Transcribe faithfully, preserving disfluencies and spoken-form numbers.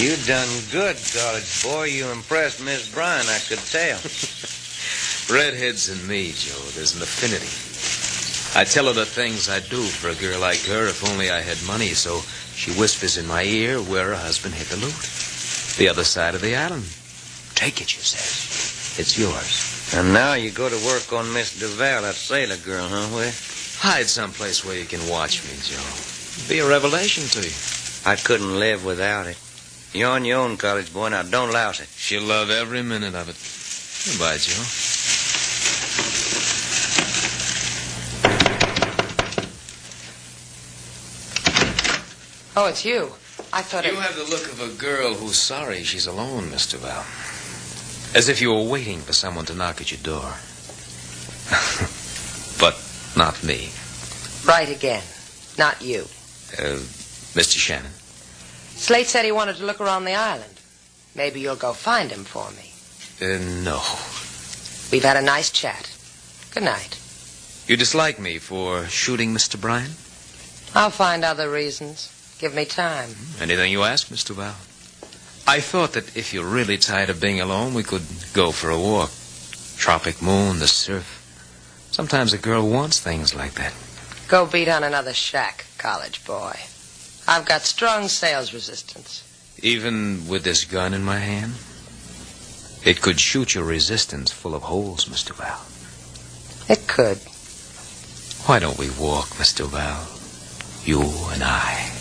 You done good, college boy. You impressed Miss Bryan, I could tell. Redheads and me, Joe, there's an affinity. I tell her the things I'd do for a girl like her if only I had money, so she whispers in my ear where her husband hid the loot. The other side of the island. Take it, she says. It's yours. And now you go to work on Miss Duval, that sailor girl, huh, Will? Hide someplace where you can watch me, Joe. Be a revelation to you. I couldn't live without it. You're on your own, college boy. Now, don't louse it. She'll love every minute of it. Goodbye, Joe. Oh, it's you. I thought You it... have the look of a girl who's sorry she's alone, Miss Duval. As if you were waiting for someone to knock at your door. But not me. Right again. Not you. Uh, Mister Shannon. Slate said he wanted to look around the island. Maybe you'll go find him for me. Uh, no. We've had a nice chat. Good night. You dislike me for shooting Mister Bryan? I'll find other reasons. Give me time. Anything you ask, Mister Duval. I thought that if you're really tired of being alone, we could go for a walk. Tropic moon, the surf. Sometimes a girl wants things like that. Go beat on another shack, college boy. I've got strong sales resistance. Even with this gun in my hand? It could shoot your resistance full of holes, Mister Duval. It could. Why don't we walk, Mister Duval? You and I.